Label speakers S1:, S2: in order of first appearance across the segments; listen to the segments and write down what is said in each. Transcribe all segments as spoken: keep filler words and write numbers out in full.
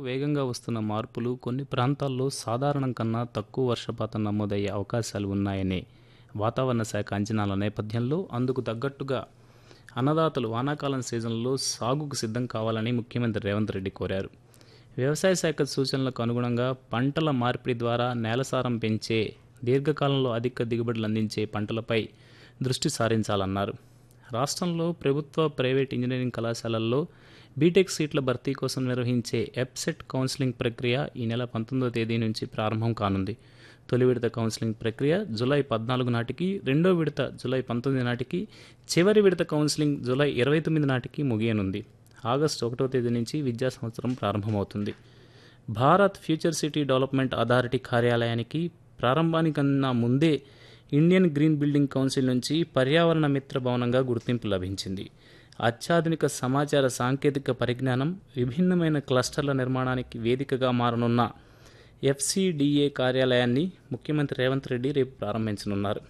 S1: వేగంగా వస్తున్న మార్పులు కొన్ని ప్రాంతాల్లో సాధారణం కన్నా తక్కువ వర్షపాతం నమోదయ్యే అవకాశాలు ఉన్నాయనే వాతావరణ శాఖ అంచనాల నేపథ్యంలో అందుకు తగ్గట్టుగా అన్నదాతలు వానాకాలం సీజన్లో సాగుకు సిద్ధం కావాలని ముఖ్యమంత్రి రేవంత్ రెడ్డి కోరారు. వ్యవసాయ శాఖ సూచనలకు అనుగుణంగా పంటల మార్పిడి ద్వారా నేలసారం పెంచే, దీర్ఘకాలంలో అధిక దిగుబడులు అందించే పంటలపై దృష్టి సారించాలన్నారు. రాష్ట్రంలో ప్రభుత్వ, ప్రైవేట్ ఇంజనీరింగ్ కళాశాలల్లో బీటెక్ సీట్ల భర్తీ కోసం నిర్వహించే ఎప్సెట్ కౌన్సిలింగ్ ప్రక్రియ ఈ నెల పంతొమ్మిదవ తేదీ నుంచి ప్రారంభం కానుంది. తొలి విడత కౌన్సిలింగ్ ప్రక్రియ జూలై పద్నాలుగు నాటికి, రెండో విడత జూలై పంతొమ్మిది నాటికి, చివరి విడత కౌన్సిలింగ్ జూలై ఇరవై తొమ్మిది నాటికి ముగియనుంది. ఆగస్టు ఒకటో తేదీ నుంచి విద్యా సంవత్సరం ప్రారంభమవుతుంది. Bharat future city development authority కార్యాలయానికి ప్రారంభానికన్నా ముందే ఇండియన్ గ్రీన్ బిల్డింగ్ కౌన్సిల్ నుంచి పర్యావరణ మిత్ర భవనంగా గుర్తింపు లభించింది. అత్యాధునిక సమాచార సాంకేతిక పరిజ్ఞానం, విభిన్నమైన క్లస్టర్ల నిర్మాణానికి వేదికగా మారనున్న ఎఫ్సిడిఏ కార్యాలయాన్ని ముఖ్యమంత్రి రేవంత్ రెడ్డి రేపు ప్రారంభించనున్నారు.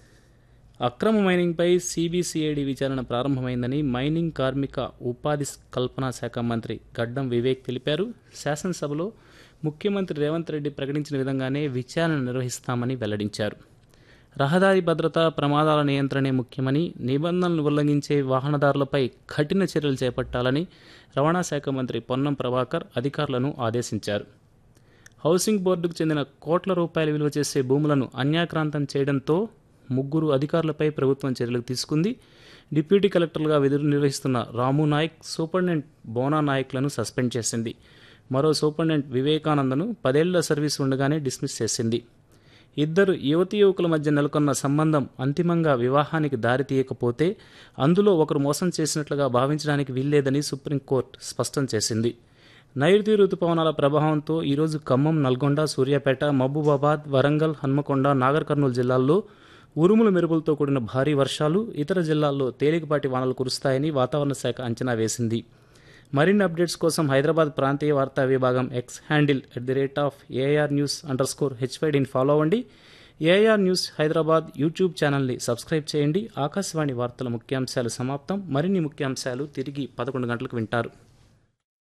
S1: అక్రమ మైనింగ్పై సిబిసిఐడి విచారణ ప్రారంభమైందని మైనింగ్ కార్మిక ఉపాధి కల్పన శాఖ మంత్రి గడ్డం వివేక్ తెలిపారు. శాసనసభలో ముఖ్యమంత్రి రేవంత్ రెడ్డి ప్రకటించిన విధంగానే విచారణ నిర్వహిస్తామని వెల్లడించారు. రహదారి భద్రత, ప్రమాదాల నియంత్రణే ముఖ్యమని, నిబంధనలు ఉల్లంఘించే వాహనదారులపై కఠిన చర్యలు చేపట్టాలని రవాణా శాఖ మంత్రి పొన్నం ప్రభాకర్ అధికారులను ఆదేశించారు. హౌసింగ్ బోర్డుకు చెందిన కోట్ల రూపాయల విలువ చేసే భూములను అన్యాక్రాంతం చేయడంతో ముగ్గురు అధికారులపై ప్రభుత్వం చర్యలు తీసుకుంది. డిప్యూటీ కలెక్టర్లుగా విధులు నిర్వహిస్తున్న రాము నాయక్, సూపరింటెండెంట్ బోనా నాయక్లను సస్పెండ్ చేసింది. మరో సూపరింటెండెంట్ వివేకానందను పదేళ్ల సర్వీస్ ఉండగానే డిస్మిస్ చేసింది. ఇద్దరు యువతీ యువకుల మధ్య నెలకొన్న సంబంధం అంతిమంగా వివాహానికి దారితీయకపోతే అందులో ఒకరు మోసం చేసినట్లుగా భావించడానికి వీల్లేదని సుప్రీంకోర్టు స్పష్టం చేసింది. నైరుతి రుతుపవనాల ప్రభావంతో ఈరోజు ఖమ్మం, నల్గొండ, సూర్యాపేట, మహబూబాబాద్, వరంగల్, హన్మకొండ, నాగర్ కర్నూలు జిల్లాల్లో ఉరుములు మెరుపులతో కూడిన భారీ వర్షాలు, ఇతర జిల్లాల్లో తేలికపాటి వానలు కురుస్తాయని వాతావరణ శాఖ అంచనా వేసింది. మరిన్ని అప్డేట్స్ కోసం హైదరాబాద్ ప్రాంతీయ వార్తా విభాగం X handle at the rate of AR news under score హెచ్వైడిని follow అవ్వండి. ఏఆర్ న్యూస్ హైదరాబాద్ యూట్యూబ్ ఛానల్ని సబ్స్క్రైబ్ చేయండి. ఆకాశవాణి వార్తల ముఖ్యాంశాలు సమాప్తం. మరిన్ని ముఖ్యాంశాలు తిరిగి పదకొండు గంటలకు వింటారు.